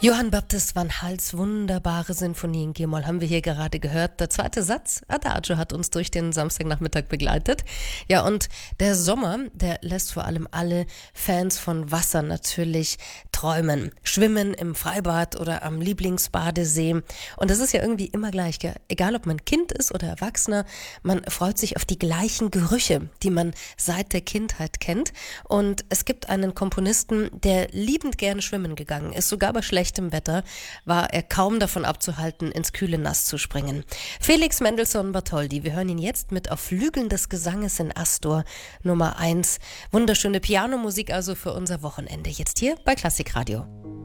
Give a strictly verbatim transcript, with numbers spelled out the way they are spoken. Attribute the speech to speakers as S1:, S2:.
S1: Johann Baptist van Hals wunderbare Sinfonie in G-Moll haben wir hier gerade gehört. Der zweite Satz, Adagio, hat uns durch den Samstagnachmittag begleitet. Ja, und der Sommer, der lässt vor allem alle Fans von Wasser natürlich träumen. Schwimmen im Freibad oder am Lieblingsbadesee. Und das ist ja irgendwie immer gleich, gell? Egal ob man Kind ist oder Erwachsener, man freut sich auf die gleichen Gerüche, die man seit der Kindheit kennt. Und es gibt einen Komponisten, der liebend gerne schwimmen gegangen ist, sogar bei schlechtem Wetter war er kaum davon abzuhalten, ins kühle Nass zu springen. Felix Mendelssohn Bartholdy, wir hören ihn jetzt mit Auf Flügeln des Gesanges in Astor Nummer eins. Wunderschöne Pianomusik also für unser Wochenende, jetzt hier bei Klassikradio.